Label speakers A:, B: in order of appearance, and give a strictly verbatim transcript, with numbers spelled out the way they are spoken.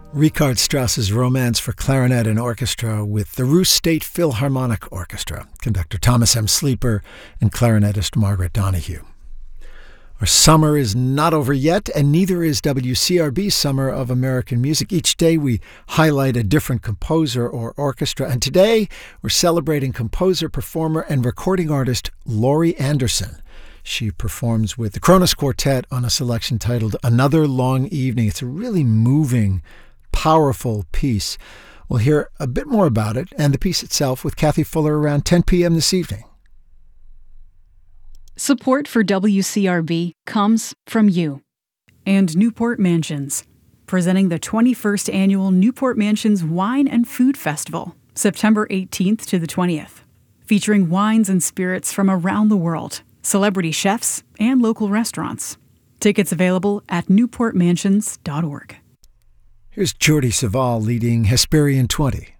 A: Richard Strauss's Romance for Clarinet and Orchestra with the Ruhr State Philharmonic Orchestra, conductor Thomas M. Sleeper and clarinetist Margaret Donahue. Our summer is not over yet, and neither is W C R B's Summer of American Music. Each day we highlight a different composer or orchestra, and today we're celebrating composer, performer, and recording artist Laurie Anderson. She performs with the Kronos Quartet on a selection titled Another Long Evening. It's a really moving, powerful piece. We'll hear a bit more about it and the piece itself with Kathy Fuller around ten p.m. this evening.
B: Support for W C R B comes from you.
C: And Newport Mansions, presenting the twenty-first Annual Newport Mansions Wine and Food Festival, September eighteenth to the twentieth, featuring wines and spirits from around the world, celebrity chefs, and local restaurants. Tickets available at newport mansions dot org.
A: Here's Jordi Savall leading Hesperian twenty.